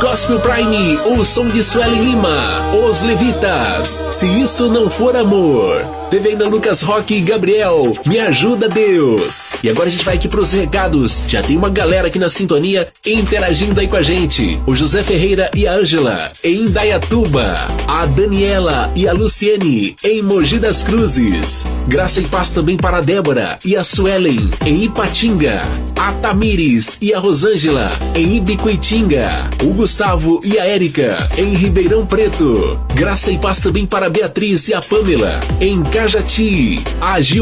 Gospel Prime, o som de Suelen Lima, Os Levitas, Se Isso Não For Amor. Teve ainda Lucas Roque e Gabriel, Me Ajuda Deus. E agora a gente vai aqui pros recados. Já tem uma galera aqui na sintonia interagindo aí com a gente. O José Ferreira e a Ângela, em Indaiatuba. A Daniela e a Luciene, em Mogi das Cruzes. Graça e paz também para a Débora e a Suelen, em Ipatinga. A Tamires e a Rosângela, em Ibicuitinga. O Gustavo e a Érica, em Ribeirão Preto. Graça e paz também para a Beatriz e a Pamela, em Cajati. A Gil